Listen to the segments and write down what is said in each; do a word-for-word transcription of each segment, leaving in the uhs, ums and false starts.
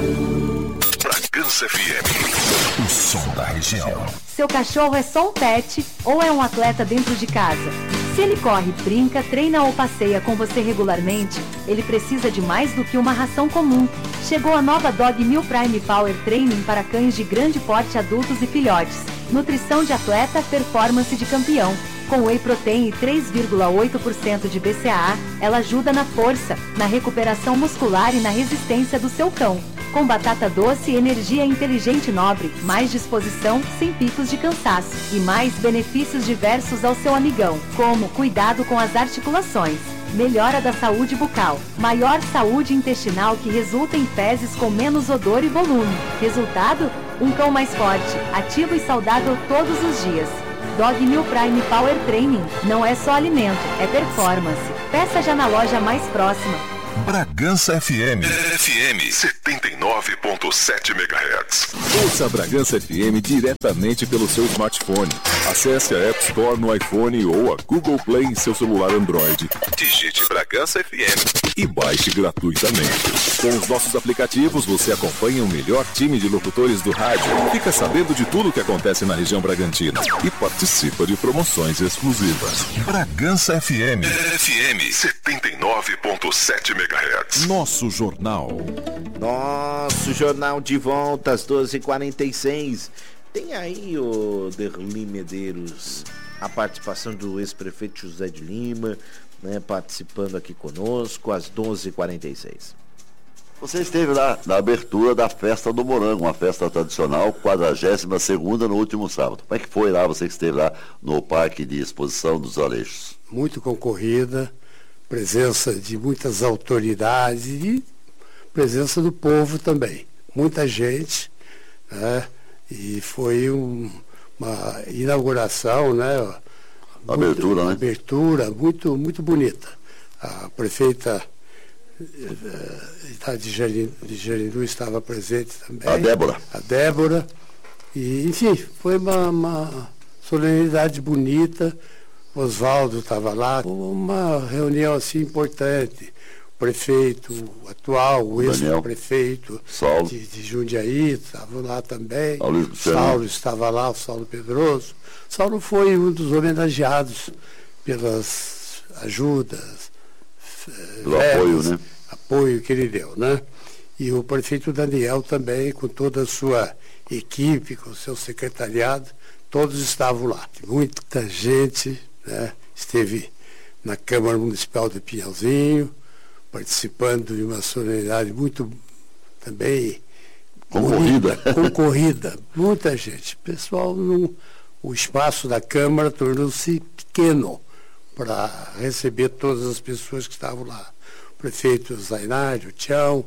Bragança F M, o som da região. Seu cachorro é só um pet ou é um atleta dentro de casa? Se ele corre, brinca, treina ou passeia com você regularmente, ele precisa de mais do que uma ração comum. Chegou a nova Dog Meal Prime Power Training para cães de grande porte, adultos e filhotes. Nutrição de atleta, performance de campeão. Com Whey Protein e três vírgula oito por cento de B C A A, ela ajuda na força, na recuperação muscular e na resistência do seu cão. Com batata doce, energia inteligente e nobre, mais disposição, sem picos de cansaço. E mais benefícios diversos ao seu amigão, como cuidado com as articulações, melhora da saúde bucal, maior saúde intestinal que resulta em fezes com menos odor e volume. Resultado? Um cão mais forte, ativo e saudável todos os dias. Dog Meal Prime Power Training não é só alimento, é performance. Peça já na loja mais próxima. Bragança F M. F M setenta e nove ponto sete megahertz. Ouça a Bragança F M diretamente pelo seu smartphone. Acesse a App Store no iPhone ou a Google Play em seu celular Android. Digite Bragança F M e baixe gratuitamente. Com os nossos aplicativos, você acompanha o melhor time de locutores do rádio, fica sabendo de tudo o que acontece na região Bragantina e participa de promoções exclusivas. Bragança F M. F M setenta e nove ponto sete megahertz. Nosso jornal. Nosso jornal de volta às doze e quarenta e seis. Tem aí, o Derli Medeiros, a participação do ex-prefeito José de Lima, né, participando aqui conosco às doze e quarenta e seis. Você esteve lá na abertura da Festa do Morango, uma festa tradicional, quadragésima segunda no último sábado. Como é que foi lá, você que esteve lá no Parque de Exposição dos Aleixos? Muito concorrida, presença de muitas autoridades e presença do povo também. Muita gente, né? E foi um, uma inauguração, né? Muito, abertura, né? Abertura muito, muito bonita. A prefeita uh, de Jerindu estava presente também. A Débora. A Débora. E, enfim, foi uma, uma solenidade bonita. Oswaldo estava lá. Uma reunião assim importante. O prefeito atual, o ex-prefeito de, de Jundiaí, estava lá também. Saulo, Saulo estava lá, o Saulo Pedroso. Saulo foi um dos homenageados pelas ajudas, pelo verbas, apoio, né? apoio que ele deu, né? E o prefeito Daniel também, com toda a sua equipe, com o seu secretariado, todos estavam lá. Muita gente, né, esteve na Câmara Municipal de Pinhalzinho, participando de uma solenidade muito também concorrida, bonita, concorrida, muita gente. Pessoal, não, o espaço da Câmara tornou-se pequeno para receber todas as pessoas que estavam lá. O prefeito Zainardi, o Tião,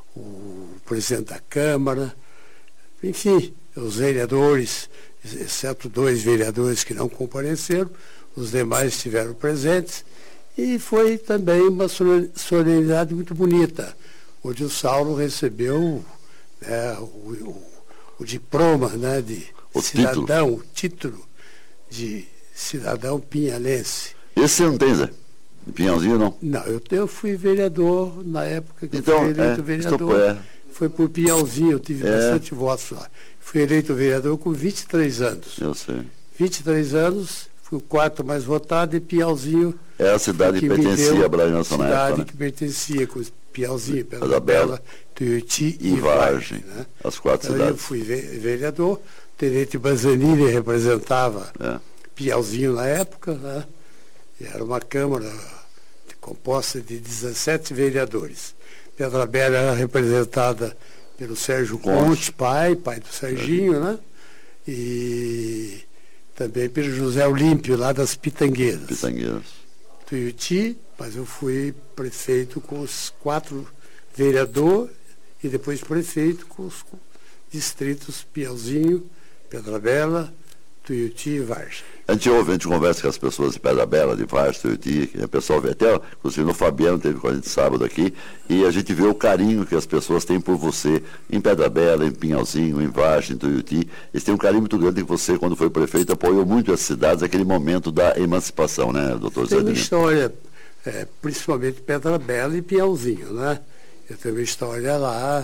o presidente da Câmara, enfim, os vereadores, exceto dois vereadores que não compareceram, os demais estiveram presentes. E foi também uma solenidade muito bonita, onde o Saulo recebeu, né, o, o, o diploma, né, de o cidadão, título. o título de cidadão pinhalense. Esse você não tem, Zé? De Pinhalzinho, não? Não, eu, eu fui vereador na época que então, eu fui eleito é, vereador. É. Foi por Pinhalzinho, eu tive é. bastante votos lá. Fui eleito vereador com vinte e três anos. Eu sei. vinte e três anos, fui o quarto mais votado e Pinhalzinho. É a cidade que pertencia a Bragança na época, cidade né? que pertencia com Pinhalzinho, Pedra Bela, Tuiuti e Vargem, né? As quatro então, cidades. Eu fui vereador, o tenente Banzanini representava é. Pinhalzinho na época, né? E era uma Câmara composta de dezessete vereadores. Pedra Bela era representada pelo Sérgio Conte, Conte pai, pai do Serginho, né? E também pelo José Olímpio, lá das Pitangueiras. Pitangueiras. Tuiuti, mas eu fui prefeito com os quatro vereadores e depois prefeito com os distritos Pinhalzinho, Pedra Bela, Tuiuti e Vargem. A gente ouve, a gente conversa com as pessoas de Pedra Bela, de Vargem, Tuiuti, o pessoal vê até, inclusive no Fabiano teve com a gente sábado aqui, e a gente vê o carinho que as pessoas têm por você em Pedra Bela, em Pinhalzinho, em Vargem, em Tuiuti. Eles têm um carinho muito grande que você, quando foi prefeito, apoiou muito as cidades naquele momento da emancipação, né, doutor Zé? Tem uma história, é, principalmente Pedra Bela e Pinhalzinho, né? Eu tenho uma história lá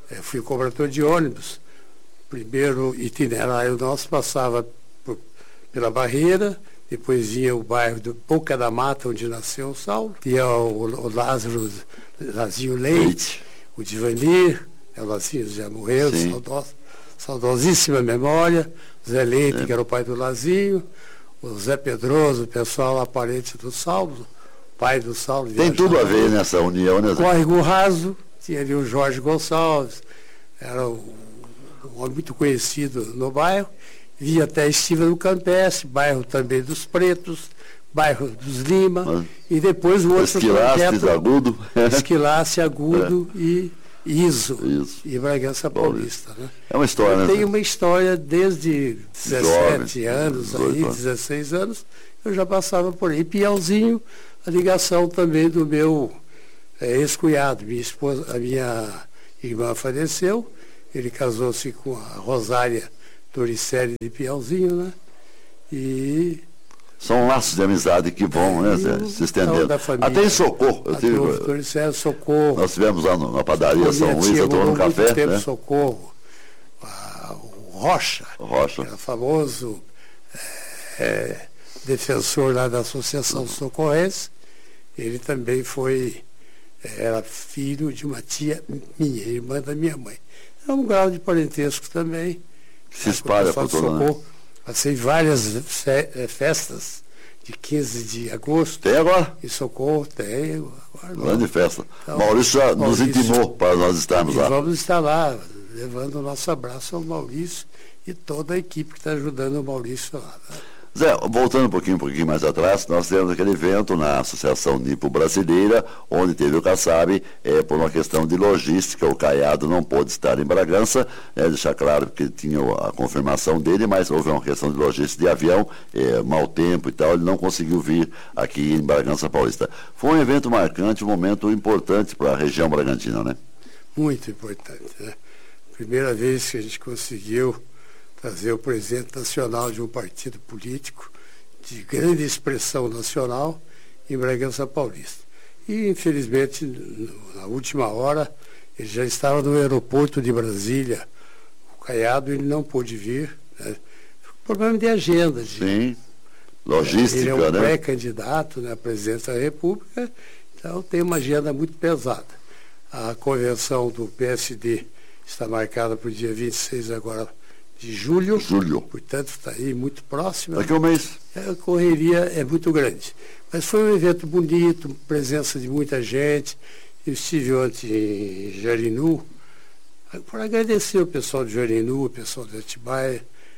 Eu fui cobrador de ônibus. Primeiro itinerário nosso passava por, pela Barreira, depois vinha o bairro do Boca da Mata, onde nasceu o Saulo, tinha o, o Lázaro, Lazinho Leite, Leite, o Divanir, o Lazinho já morreu, saudoso, saudosíssima memória, o Zé Leite, é. que era o pai do Lazinho, o Zé Pedroso, o pessoal lá, parente do Saulo, pai do Saulo. Tem tudo a ver nessa união, né, Zé? Córrego Raso, tinha ali o Jorge Gonçalves, era um, um homem muito conhecido no bairro, via até Estiva do Campestre, bairro também dos Pretos, bairro dos Lima, mas, e depois o outro Esquilace, projeto, Agudo. Esquilace, Agudo é. e Iso, Isso. e Bragança Paulista. Né? É uma história, né? Tem uma história desde dezessete Jovem, anos, aí, dezesseis anos, eu já passava por aí. Piauzinho, a ligação também do meu é, ex-cunhado, minha esposa, a minha irmã faleceu, ele casou-se com a Rosária Torricelli de Piauzinho, né? E... São laços de amizade que vão, né, Zé, se estendendo. Até em Socorro. Eu tive, Torricelli, Socorro. Nós tivemos lá no, na padaria São Luís, eu tomando um café. Tempo, né? Socorro. Ah, o Rocha, o Rocha. Que era famoso é, defensor lá da Associação Socorrense. Ele também foi, era filho de uma tia minha, irmã da minha mãe. É um grau de parentesco também. Se espalha por todo mundo. Passei várias fe festas de quinze de agosto. Tem agora? Em Socorro, tem. Agora grande festa. Então, Maurício já Maurício, nos intimou para nós estarmos lá. Vamos estar lá, levando o nosso abraço ao Maurício e toda a equipe que está ajudando o Maurício lá. Né? Zé, voltando um pouquinho, um pouquinho mais atrás, nós tivemos aquele evento na Associação Nipo Brasileira, onde teve o Kassab, é, por uma questão de logística, o Caiado não pôde estar em Bragança, é, deixar claro que tinha a confirmação dele, mas houve uma questão de logística de avião, é, mau tempo e tal, ele não conseguiu vir aqui em Bragança Paulista. Foi um evento marcante, um momento importante para a região bragantina, né? Muito importante, né? Primeira vez que a gente conseguiu trazer o presidente nacional de um partido político de grande expressão nacional em Bragança Paulista. E, infelizmente, na última hora, ele já estava no aeroporto de Brasília, o Caiado, ele não pôde vir. Né? Problema de agenda. De, Sim, logística, ele é um né? pré-candidato, né, à presidência da República, então tem uma agenda muito pesada. A convenção do P S D está marcada para o dia vinte e seis agora de julho, julho. Portanto está aí muito próximo. Daqui a um mês. A correria é muito grande. Mas foi um evento bonito, presença de muita gente. Eu estive ontem em Jarinu, para agradecer o pessoal de Jarinu, o pessoal de Atibaia,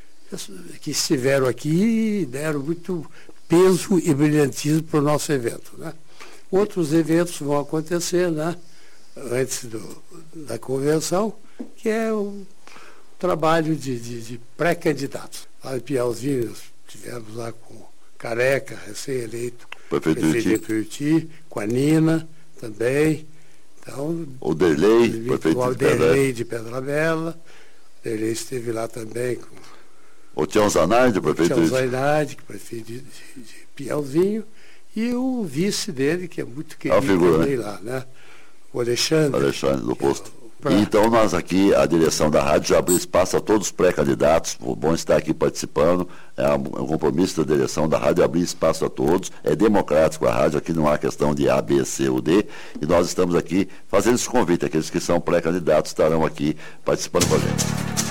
que estiveram aqui e deram muito peso e brilhantismo para o nosso evento. Né? Outros eventos vão acontecer, né? Antes do, da convenção, que é o trabalho de, de, de pré-candidatos. Lá em Piauzinho, tivemos lá com o Careca, recém-eleito prefeito Uiti, com a Nina também. Então, o Derlei, prefeito o Derlei de Pedra Bela. O Derlei esteve lá também com o Tião Zanardi, prefeito Tião Zanardi, prefeito de, de, de Piauzinho, e o vice dele, que é muito querido figura, também né? lá, né? O Alexandre. Alexandre do Posto. Pra... Então nós aqui, a direção da rádio já abriu espaço a todos os pré-candidatos, bom estar aqui participando, é um, é um compromisso da direção da rádio abrir espaço a todos, é democrático a rádio, aqui não há questão de A, B, C ou D, e nós estamos aqui fazendo esse convite, aqueles que são pré-candidatos estarão aqui participando com a gente.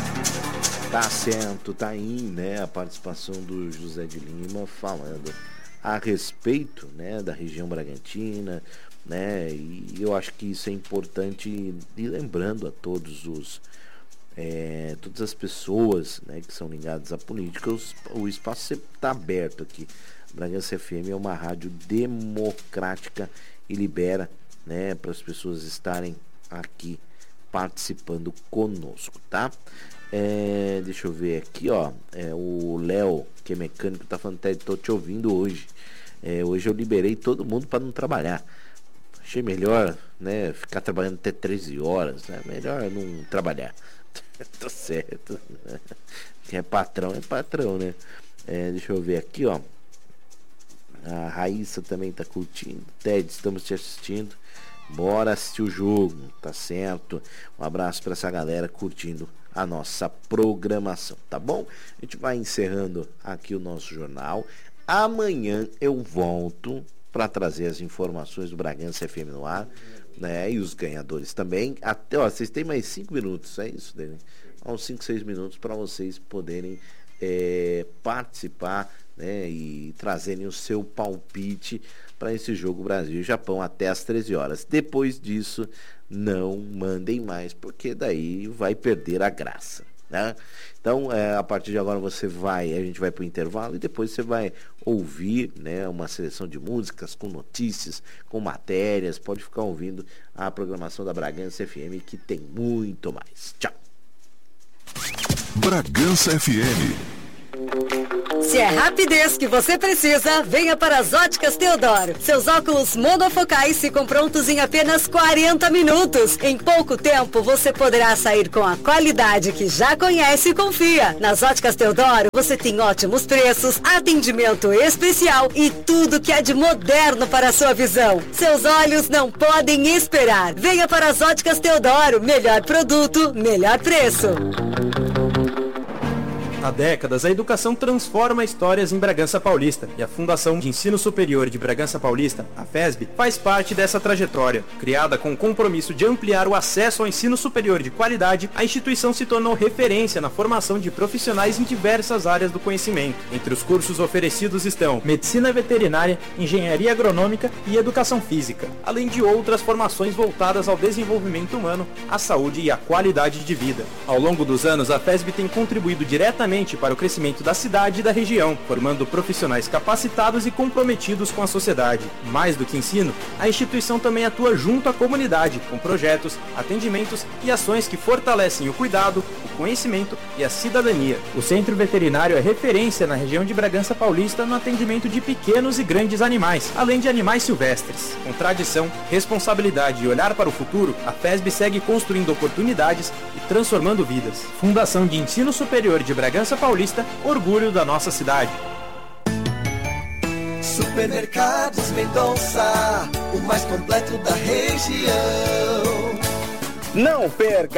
Tá certo, tá aí, né, a participação do José de Lima falando a respeito, né, da região Bragantina, né, e eu acho que isso é importante, e lembrando a todos os é, todas as pessoas, né, que são ligadas à política, os, o espaço sempre está aberto aqui. Bragança F M é uma rádio democrática e libera, né, para as pessoas estarem aqui participando conosco, tá? É, deixa eu ver aqui, ó, é, o Léo, que é mecânico, tá falando, tô te ouvindo hoje. É, hoje eu liberei todo mundo para não trabalhar. Achei melhor, né, ficar trabalhando até treze horas, né? Melhor não trabalhar. Tá certo. Quem é patrão é patrão, né? É, deixa eu ver aqui, ó. A Raíssa também tá curtindo. Ted, estamos te assistindo. Bora assistir o jogo, tá certo? Um abraço para essa galera curtindo a nossa programação, tá bom? A gente vai encerrando aqui o nosso jornal. Amanhã eu volto para trazer as informações do Bragança F M no ar, né? E os ganhadores também. Até, ó, vocês têm mais cinco minutos, é isso, Dani? Uns cinco, seis minutos para vocês poderem é, participar, né? E trazerem o seu palpite para esse jogo Brasil e Japão até às treze horas. Depois disso, não mandem mais, porque daí vai perder a graça, né? Então, é, a partir de agora você vai, a gente vai para o intervalo e depois você vai ouvir, né, uma seleção de músicas com notícias, com matérias. Pode ficar ouvindo a programação da Bragança F M, que tem muito mais. Tchau. Bragança F M. Se é rapidez que você precisa, venha para as Óticas Teodoro. Seus óculos monofocais ficam prontos em apenas quarenta minutos. Em pouco tempo, você poderá sair com a qualidade que já conhece e confia. Nas Óticas Teodoro, você tem ótimos preços, atendimento especial e tudo que há de moderno para a sua visão. Seus olhos não podem esperar. Venha para as Óticas Teodoro. Melhor produto, melhor preço. Há décadas, a educação transforma histórias em Bragança Paulista e a Fundação de Ensino Superior de Bragança Paulista, a FESB, faz parte dessa trajetória. Criada com o compromisso de ampliar o acesso ao ensino superior de qualidade, a instituição se tornou referência na formação de profissionais em diversas áreas do conhecimento. Entre os cursos oferecidos estão Medicina Veterinária, Engenharia Agronômica e Educação Física, além de outras formações voltadas ao desenvolvimento humano, à saúde e à qualidade de vida. Ao longo dos anos, a FESB tem contribuído diretamente para o crescimento da cidade e da região, formando profissionais capacitados e comprometidos com a sociedade. Mais do que ensino, a instituição também atua junto à comunidade, com projetos, atendimentos e ações que fortalecem o cuidado, o conhecimento e a cidadania. O Centro Veterinário é referência na região de Bragança Paulista no atendimento de pequenos e grandes animais, além de animais silvestres. Com tradição, responsabilidade e olhar para o futuro, a FESB segue construindo oportunidades e transformando vidas. Fundação de Ensino Superior de Bragança Paulista, orgulho da nossa cidade. Supermercados Mendonça, o mais completo da região. Não perca